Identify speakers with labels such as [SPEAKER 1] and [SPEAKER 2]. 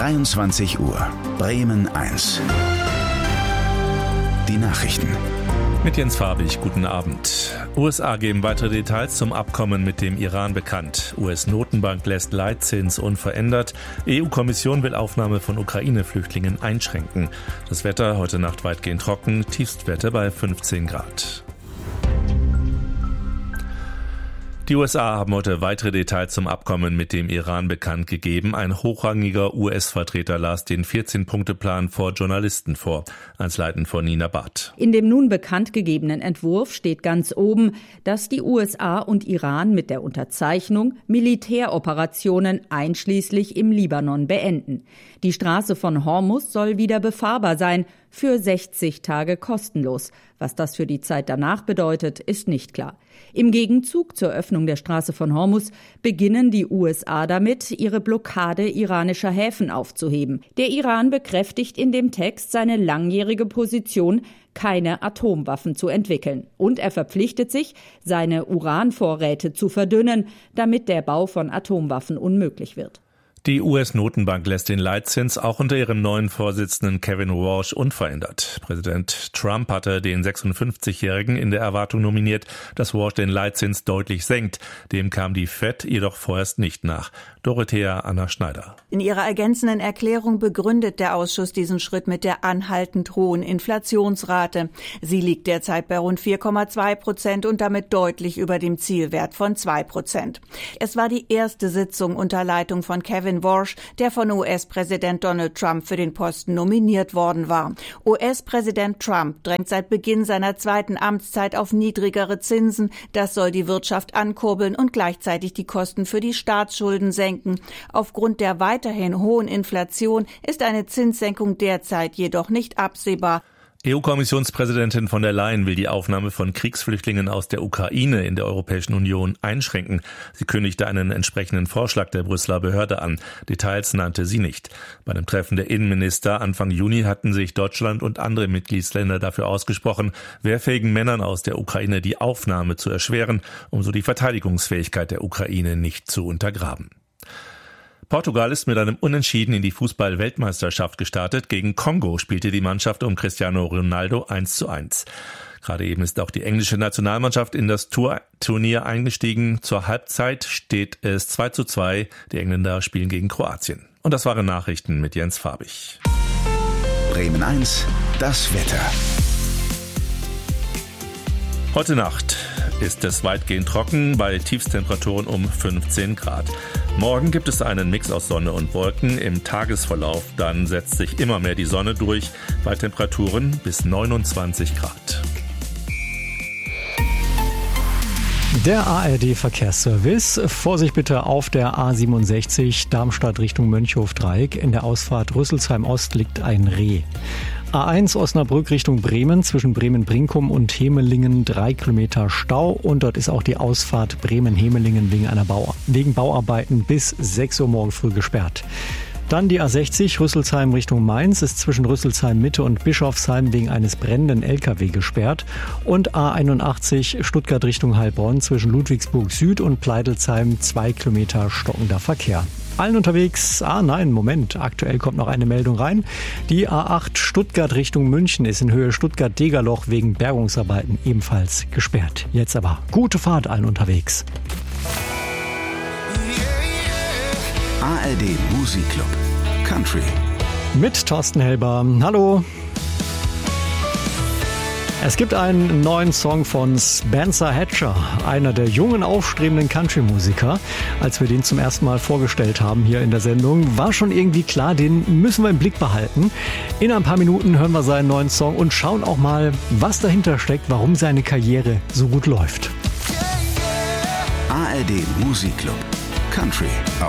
[SPEAKER 1] 23 Uhr. Bremen 1. Die Nachrichten.
[SPEAKER 2] Mit Jens Farbig, guten Abend. USA geben weitere Details zum Abkommen mit dem Iran bekannt. US-Notenbank lässt Leitzins unverändert. EU-Kommission will Aufnahme von Ukraine-Flüchtlingen einschränken. Das Wetter heute Nacht weitgehend trocken, Tiefstwerte bei 15 Grad. Die USA haben heute weitere Details zum Abkommen mit dem Iran bekannt gegeben. Ein hochrangiger US-Vertreter las den 14-Punkte-Plan vor Journalisten vor. Einleitend von Nina Barth.
[SPEAKER 3] In dem nun bekannt gegebenen Entwurf steht ganz oben, dass die USA und Iran mit der Unterzeichnung Militäroperationen einschließlich im Libanon beenden. Die Straße von Hormuz soll wieder befahrbar sein, für 60 Tage kostenlos. Was das für die Zeit danach bedeutet, ist nicht klar. Im Gegenzug zur Öffnung der Straße von Hormuz beginnen die USA damit, ihre Blockade iranischer Häfen aufzuheben. Der Iran bekräftigt in dem Text seine langjährige Position, keine Atomwaffen zu entwickeln. Und er verpflichtet sich, seine Uranvorräte zu verdünnen, damit der Bau von Atomwaffen unmöglich wird.
[SPEAKER 2] Die US-Notenbank lässt den Leitzins auch unter ihrem neuen Vorsitzenden Kevin Warsh unverändert. Präsident Trump hatte den 56-Jährigen in der Erwartung nominiert, dass Warsh den Leitzins deutlich senkt. Dem kam die Fed jedoch vorerst nicht nach. Dorothea Anna Schneider.
[SPEAKER 4] In ihrer ergänzenden Erklärung begründet der Ausschuss diesen Schritt mit der anhaltend hohen Inflationsrate. Sie liegt derzeit bei rund 4,2% und damit deutlich über dem Zielwert von 2%. Es war die erste Sitzung unter Leitung von Kevin Warsh, der von US-Präsident Donald Trump für den Posten nominiert worden war. US-Präsident Trump drängt seit Beginn seiner zweiten Amtszeit auf niedrigere Zinsen. Das soll die Wirtschaft ankurbeln und gleichzeitig die Kosten für die Staatsschulden senken. Aufgrund der weiterhin hohen Inflation ist eine Zinssenkung derzeit jedoch nicht absehbar.
[SPEAKER 2] EU-Kommissionspräsidentin von der Leyen will die Aufnahme von Kriegsflüchtlingen aus der Ukraine in der Europäischen Union einschränken. Sie kündigte einen entsprechenden Vorschlag der Brüsseler Behörde an. Details nannte sie nicht. Bei einem Treffen der Innenminister Anfang Juni hatten sich Deutschland und andere Mitgliedsländer dafür ausgesprochen, wehrfähigen Männern aus der Ukraine die Aufnahme zu erschweren, um so die Verteidigungsfähigkeit der Ukraine nicht zu untergraben. Portugal ist mit einem Unentschieden in die Fußball-Weltmeisterschaft gestartet. Gegen Kongo spielte die Mannschaft um Cristiano Ronaldo 1:1. Gerade eben ist auch die englische Nationalmannschaft in das Turnier eingestiegen. Zur Halbzeit steht es 2:2. Die Engländer spielen gegen Kroatien. Und das waren Nachrichten mit Jens Farbig.
[SPEAKER 1] Bremen 1, das Wetter.
[SPEAKER 2] Heute Nacht ist es weitgehend trocken bei Tiefstemperaturen um 15 Grad. Morgen gibt es einen Mix aus Sonne und Wolken. Im Tagesverlauf dann setzt sich immer mehr die Sonne durch bei Temperaturen bis 29 Grad.
[SPEAKER 5] Der ARD-Verkehrsservice. Vorsicht bitte auf der A67 Darmstadt Richtung Mönchhof-Dreieck. In der Ausfahrt Rüsselsheim Ost liegt ein Reh. A1 Osnabrück Richtung Bremen, zwischen Bremen-Brinkum und Hemelingen 3 Kilometer Stau. Und dort ist auch die Ausfahrt Bremen-Hemelingen wegen Bauarbeiten bis 6 Uhr morgen früh gesperrt. Dann die A60 Rüsselsheim Richtung Mainz ist zwischen Rüsselsheim Mitte und Bischofsheim wegen eines brennenden LKW gesperrt. Und A81 Stuttgart Richtung Heilbronn zwischen Ludwigsburg Süd und Pleidelsheim 2 Kilometer stockender Verkehr. Allen unterwegs, aktuell kommt noch eine Meldung rein. Die A8 Stuttgart Richtung München ist in Höhe Stuttgart-Degerloch wegen Bergungsarbeiten ebenfalls gesperrt. Jetzt aber gute Fahrt allen unterwegs.
[SPEAKER 1] ARD Musikclub Country
[SPEAKER 5] mit Thorsten Helber. Hallo. Es gibt einen neuen Song von Spencer Hatcher, einer der jungen, aufstrebenden Country-Musiker. Als wir den zum ersten Mal vorgestellt haben hier in der Sendung, war schon irgendwie klar, den müssen wir im Blick behalten. In ein paar Minuten hören wir seinen neuen Song und schauen auch mal, was dahinter steckt, warum seine Karriere so gut läuft.
[SPEAKER 1] ARD Musikclub Country auf